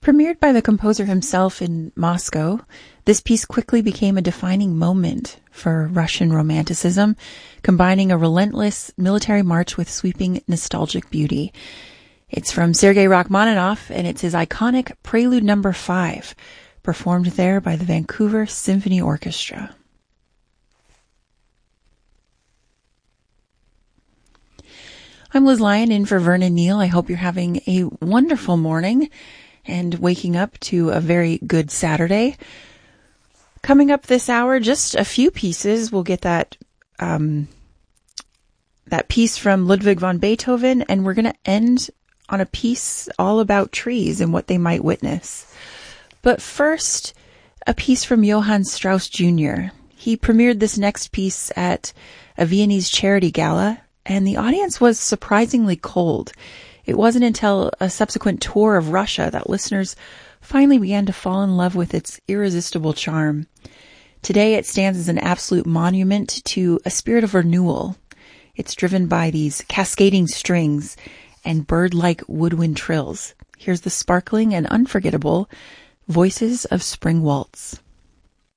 Premiered by the composer himself in Moscow, this piece quickly became a defining moment for Russian Romanticism, combining a relentless military march with sweeping nostalgic beauty. It's from Sergei Rachmaninoff, and it's his iconic Prelude No. 5, performed there by the Vancouver Symphony Orchestra. I'm Liz Lyon in for Vernon Neal. I hope you're having a wonderful morning and waking up to a very good Saturday. Coming up this hour, just a few pieces. We'll get that piece from Ludwig van Beethoven, and we're going to end on a piece all about trees and what they might witness. But first, a piece from Johann Strauss Jr. He premiered this next piece at a Viennese charity gala, and the audience was surprisingly cold. It wasn't until a subsequent tour of Russia that listeners finally began to fall in love with its irresistible charm. Today it stands as an absolute monument to a spirit of renewal. It's driven by these cascading strings and bird-like woodwind trills. Here's the sparkling and unforgettable Voices of Spring Waltz.